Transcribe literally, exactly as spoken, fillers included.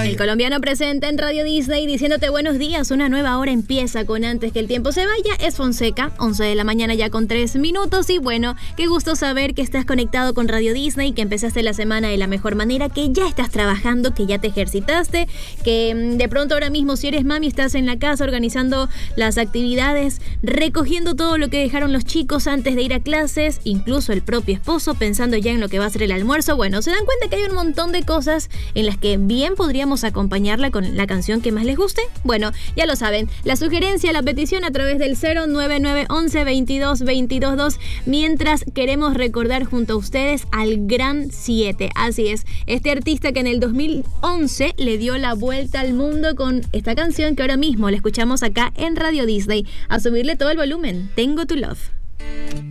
El colombiano presente en Radio Disney diciéndote buenos días, una nueva hora empieza con Antes que el tiempo se vaya. Es Fonseca, once de la mañana ya con tres minutos y bueno, qué gusto saber que estás conectado con Radio Disney, que empezaste la semana de la mejor manera, que ya estás trabajando, que ya te ejercitaste, que de pronto ahora mismo si eres mami estás en la casa organizando las actividades, recogiendo todo lo que dejaron los chicos antes de ir a clases, incluso el propio esposo pensando ya en lo que va a ser el almuerzo. Bueno, se dan cuenta que hay un montón de cosas en las que bien podríamos acompañarla con la canción que más les guste. Bueno, ya lo saben, la sugerencia, la petición a través del cero nueve nueve once veintidós veintidós dos, mientras queremos recordar junto a ustedes al Gran siete. Así es, este artista que en el dos mil once le dio la vuelta al mundo con esta canción que ahora mismo la escuchamos acá en Radio Disney. A subirle todo el volumen, Tengo tu Love.